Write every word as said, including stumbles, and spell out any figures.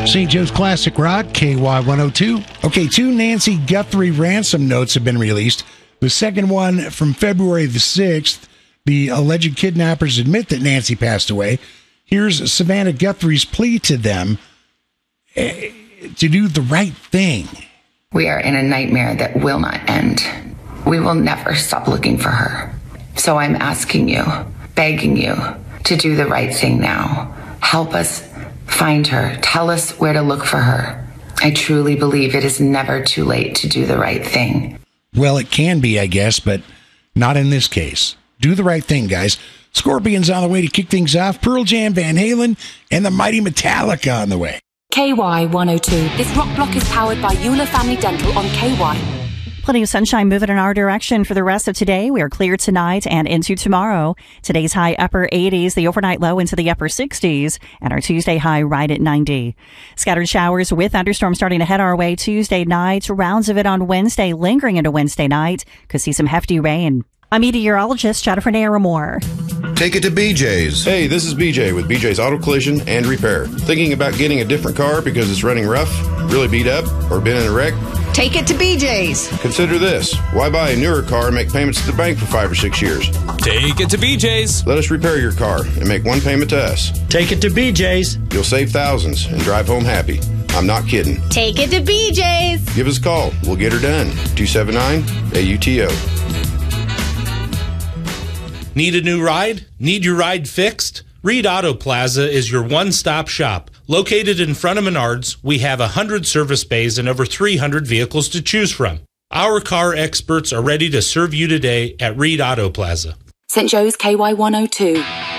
Saint Joe's Classic Rock, K Y one oh two. Okay, two Nancy Guthrie ransom notes have been released. The second one from February the sixth. The alleged kidnappers admit that Nancy passed away. Here's Savannah Guthrie's plea to them uh, to do the right thing. We are in a nightmare that will not end. We will never stop looking for her. So I'm asking you, begging you, to do the right thing now. Help us find her. Tell us where to look for her. I truly believe it is never too late to do the right thing. Well, it can be, I guess, but not in this case. Do the right thing, guys. Scorpions on the way to kick things off. Pearl Jam, Van Halen, and the mighty Metallica on the way. K Y one oh two. This rock block is powered by Euler Family Dental on K Y. Plenty of sunshine moving in our direction for the rest of today. We are clear tonight and into tomorrow. Today's high upper eighties, the overnight low into the upper sixties, and our Tuesday high right at ninety. Scattered showers with thunderstorms starting to head our way Tuesday night. Rounds of it on Wednesday, lingering into Wednesday night. Could see some hefty rain. I'm meteorologist Jennifer Naramore. Take it to B J's. Hey, this is B J with B J's Auto Collision and Repair. Thinking about getting a different car because it's running rough, really beat up, or been in a wreck? Take it to B J's. Consider this. Why buy a newer car and make payments to the bank for five or six years? Take it to B J's. Let us repair your car and make one payment to us. Take it to B J's. You'll save thousands and drive home happy. I'm not kidding. Take it to B J's. Give us a call. We'll get her done. two seven nine A U T O. Need a new ride? Need your ride fixed? Reed Auto Plaza is your one-stop shop. Located in front of Menards, we have one hundred service bays and over three hundred vehicles to choose from. Our car experts are ready to serve you today at Reed Auto Plaza. Saint Joe's K Y one oh two.